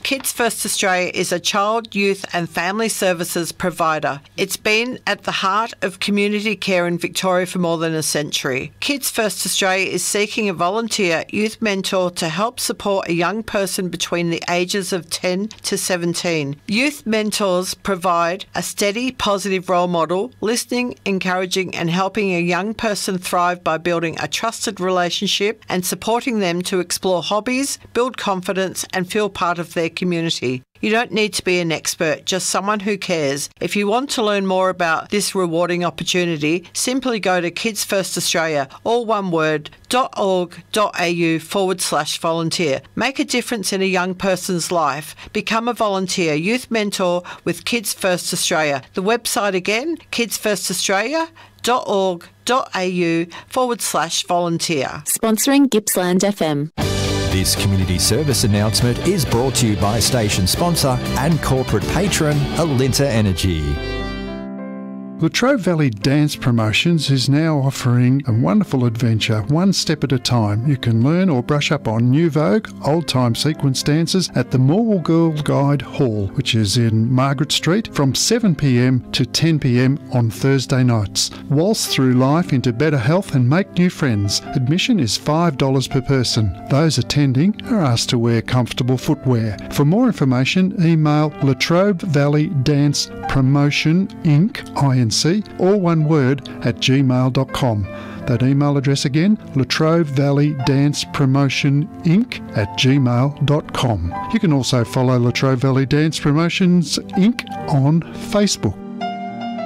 Kids First Australia is a child, youth and family services provider. It's been at the heart of community care in Victoria for more than a century. Kids First Australia is seeking a volunteer youth mentor to help support a young person between the ages of 10 to 17. Youth mentors provide a steady, positive role model, listening, encouraging and helping a young person thrive by building a trusted relationship and supporting them to explore hobbies, build confidence and feel part of their community. You don't need to be an expert, just someone who cares. If you want to learn more about this rewarding opportunity, simply go to Kids First Australia, all one word, .org.au/volunteer. Make a difference in a young person's life. Become a volunteer, youth mentor with Kids First Australia. The website again, kidsfirstaustralia.org.au/volunteer. Sponsoring Gippsland FM. This community service announcement is brought to you by station sponsor and corporate patron Alinta Energy. Latrobe Valley Dance Promotions is now offering a wonderful adventure, one step at a time. You can learn or brush up on New Vogue, old-time sequence dances at the Morwell Girl Guide Hall, which is in Margaret Street, from 7 p.m. to 10 p.m. on Thursday nights. Waltz through life into better health and make new friends. Admission is $5 per person. Those attending are asked to wear comfortable footwear. For more information, email Latrobe Valley Dance Promotion Inc. all one word, @gmail.com. That email address again, Latrobe Valley Dance Promotion Inc. @gmail.com. You can also follow Latrobe Valley Dance Promotions Inc. on Facebook.